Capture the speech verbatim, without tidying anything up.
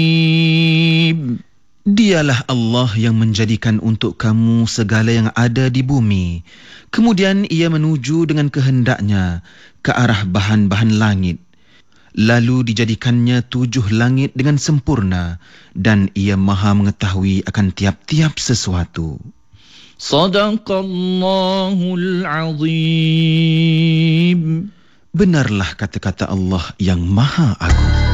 Dialah Allah yang menjadikan untuk kamu segala yang ada di bumi. Kemudian ia menuju dengan kehendaknya ke arah bahan-bahan langit. Lalu dijadikannya tujuh langit dengan sempurna dan ia maha mengetahui akan tiap-tiap sesuatu. Sadaqallahul azim. Benarlah kata-kata Allah yang maha agung.